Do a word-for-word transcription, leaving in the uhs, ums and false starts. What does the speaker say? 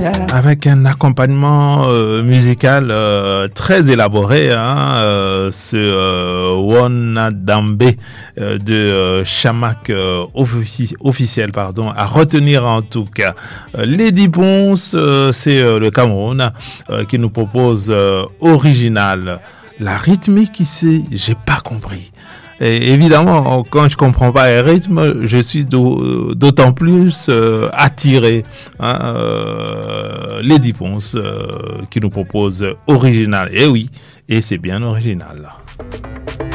avec un accompagnement euh, musical euh, très élaboré, hein, euh, ce euh, Wonadambe euh, de euh, Chamak euh, offici- officiel, pardon, à retenir en tout cas. Euh, Lady Ponce, euh, c'est euh, le Cameroun euh, qui nous propose euh, original. La rythmique ici, j'ai pas compris. Et évidemment, quand je comprends pas les rythmes, je suis d'autant plus euh, attiré. Hein, euh, Lady Ponce euh, qui nous propose original. Et oui, et c'est bien original.